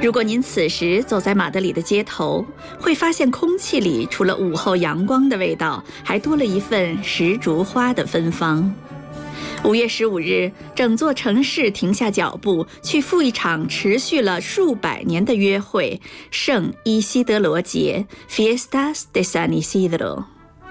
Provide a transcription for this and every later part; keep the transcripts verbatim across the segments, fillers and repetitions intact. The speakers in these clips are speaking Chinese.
如果您此时走在马德里的街头，会发现空气里除了午后阳光的味道，还多了一份石竹花的芬芳。五月十五日，整座城市停下脚步，去赴一场持续了数百年的约会——圣伊西德罗节 （Fiestas de San Isidro）。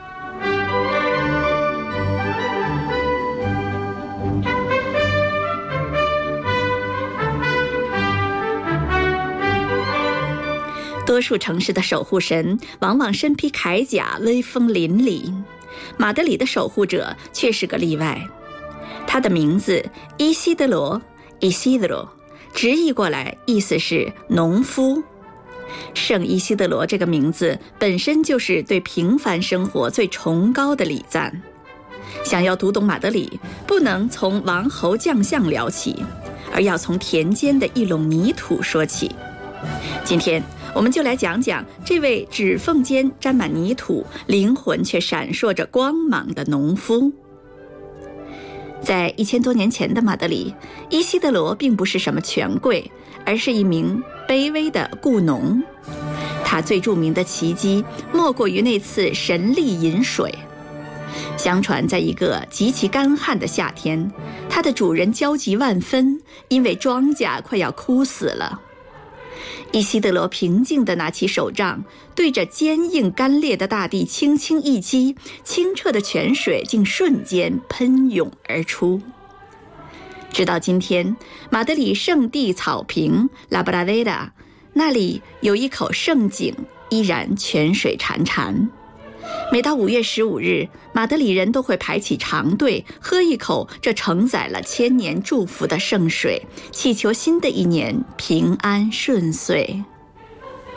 多数城市的守护神往往身披铠甲，威风凛凛。马德里的守护者却是个例外。他的名字伊西德罗 Isidro， 直译过来意思是农夫。圣伊西德罗这个名字本身就是对平凡生活最崇高的礼赞。想要读懂马德里，不能从王侯将相聊起，而要从田间的一垄泥土说起。今天我们就来讲讲这位指缝间沾满泥土，灵魂却闪烁着光芒的农夫。在一千多年前的马德里，伊西德罗并不是什么权贵，而是一名卑微的雇农。他最著名的奇迹莫过于那次神力饮水。相传在一个极其干旱的夏天，他的主人焦急万分，因为庄稼快要枯死了。伊西德罗平静地拿起手杖，对着坚硬干裂的大地轻轻一击，清澈的泉水竟瞬间喷涌而出。直到今天，马德里圣地草坪拉布拉维达那里有一口圣井，依然泉水潺潺。每到五月十五日，马德里人都会排起长队，喝一口这承载了千年祝福的圣水，祈求新的一年平安顺遂。